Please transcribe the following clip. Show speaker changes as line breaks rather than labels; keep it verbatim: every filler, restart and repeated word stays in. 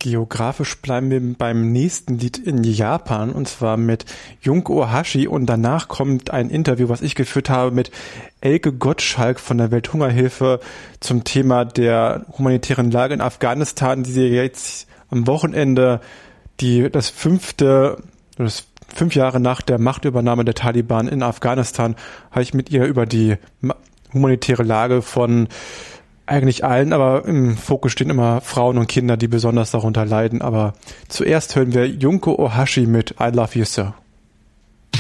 Geografisch bleiben wir beim nächsten Lied in Japan, und zwar mit Junko Ohashi, und danach kommt ein Interview, was ich geführt habe mit Elke Gottschalk von der Welthungerhilfe zum Thema der humanitären Lage in Afghanistan, die sie jetzt am Wochenende die das fünfte, das fünf Jahre nach der Machtübernahme der Taliban in Afghanistan, habe ich mit ihr über die humanitäre Lage von eigentlich allen, aber im Fokus stehen immer Frauen und Kinder, die besonders darunter leiden. Aber zuerst hören wir Junko Ohashi mit I Love You So.